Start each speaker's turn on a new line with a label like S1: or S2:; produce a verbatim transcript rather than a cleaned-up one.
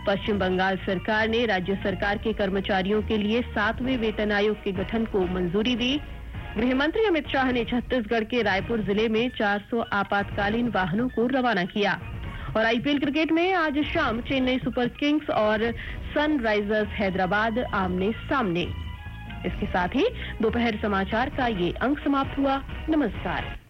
S1: पश्चिम बंगाल सरकार ने राज्य सरकार के कर्मचारियों के लिए सातवें वेतन आयोग के गठन को मंजूरी दी। गृह मंत्री अमित शाह ने छत्तीसगढ़ के रायपुर जिले में चार सौ आपातकालीन वाहनों को रवाना किया। और आईपीएल क्रिकेट में आज शाम चेन्नई सुपर किंग्स और सनराइजर्स हैदराबाद आमने सामने। इसके साथ ही दोपहर समाचार का ये अंक समाप्त हुआ। नमस्कार।